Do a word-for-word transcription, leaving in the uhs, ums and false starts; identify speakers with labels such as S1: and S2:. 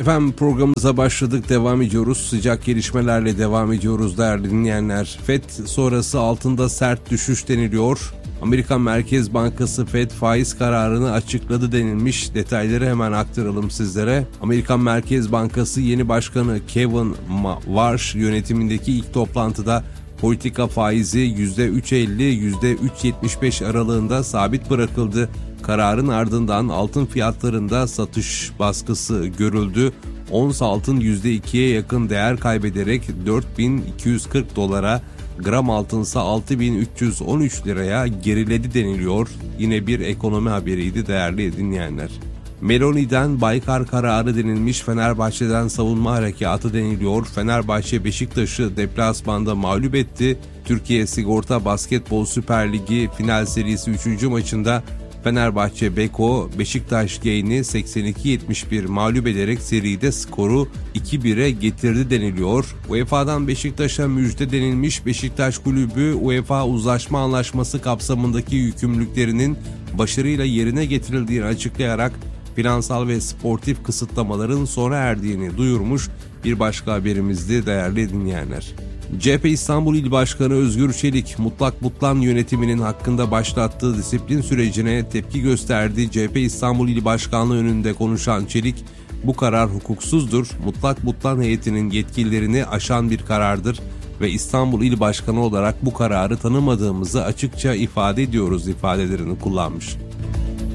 S1: Efendim programımıza başladık, devam ediyoruz. Sıcak gelişmelerle devam ediyoruz değerli dinleyenler. Fed sonrası altında sert düşüş deniliyor. Amerikan Merkez Bankası Fed faiz kararını açıkladı denilmiş. Detayları hemen aktaralım sizlere. Amerikan Merkez Bankası yeni başkanı Kevin Warsh yönetimindeki ilk toplantıda politika faizi yüzde üç virgül elli yüzde üç virgül yetmiş beş aralığında sabit bırakıldı. Kararın ardından altın fiyatlarında satış baskısı görüldü. Ons altın yüzde ikiye yakın değer kaybederek dört bin iki yüz kırk dolara, gram altınsa altı bin üç yüz on üç liraya geriledi deniliyor. Yine bir ekonomi haberiydi değerli dinleyenler. Meloni'den Baykar kararı denilmiş, Fenerbahçe'den savunma harekatı deniliyor. Fenerbahçe Beşiktaş'ı deplasmanda mağlup etti. Türkiye Sigorta Basketbol Süper Ligi final serisi üçüncü maçında Fenerbahçe Beko Beşiktaş Gain'i seksen iki yetmiş bir mağlup ederek seride skoru iki bire getirdi deniliyor. U E F A'dan Beşiktaş'a müjde denilmiş. Beşiktaş Kulübü UEFA uzlaşma anlaşması kapsamındaki yükümlülüklerinin başarıyla yerine getirildiğini açıklayarak finansal ve sportif kısıtlamaların sona erdiğini duyurmuş. Bir başka haberimizdi değerli dinleyenler. C H P İstanbul İl Başkanı Özgür Çelik, Mutlak Mutlan yönetiminin hakkında başlattığı disiplin sürecine tepki gösterdi. C H P İstanbul İl Başkanlığı önünde konuşan Çelik, bu karar hukuksuzdur, Mutlak Mutlan heyetinin yetkililerini aşan bir karardır ve İstanbul İl Başkanı olarak bu kararı tanımadığımızı açıkça ifade ediyoruz ifadelerini kullanmış.